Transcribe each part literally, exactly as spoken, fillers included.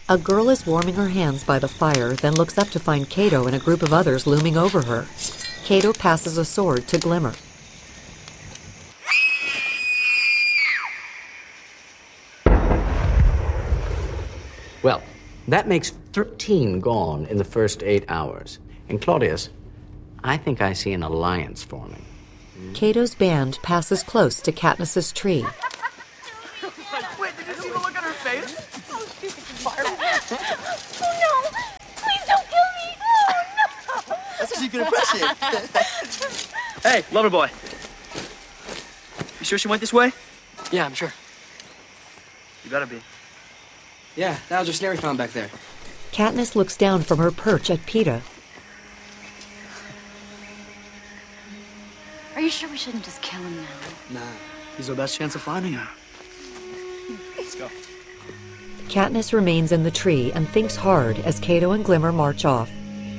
A girl is warming her hands by the fire, then looks up to find Cato and a group of others looming over her. Cato passes a sword to Glimmer. Well, that makes thirteen gone in the first eight hours. And Claudius, I think I see an alliance forming. Cato's band passes close to Katniss's tree. Wait, did you see the look on her face? Oh, she's fired. Oh, no. Please don't kill me. Oh, no. That's because you can impress you. Hey, lover boy. You sure she went this way? Yeah, I'm sure. You gotta be. Yeah, that was her snare we found back there. Katniss looks down from her perch at Peeta. Are you sure we shouldn't just kill him now? Nah, he's our best chance of finding her. Let's go. Katniss remains in the tree and thinks hard as Cato and Glimmer march off.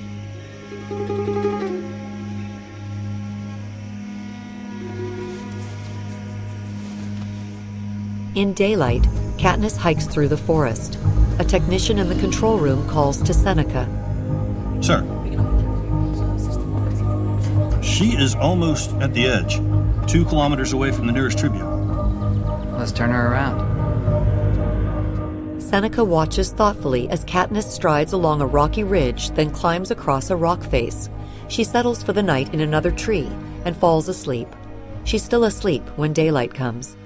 In daylight, Katniss hikes through the forest. A technician in the control room calls to Seneca. Sir. She is almost at the edge, two kilometers away from the nearest tribune. Let's turn her around. Seneca watches thoughtfully as Katniss strides along a rocky ridge, then climbs across a rock face. She settles for the night in another tree and falls asleep. She's still asleep when daylight comes.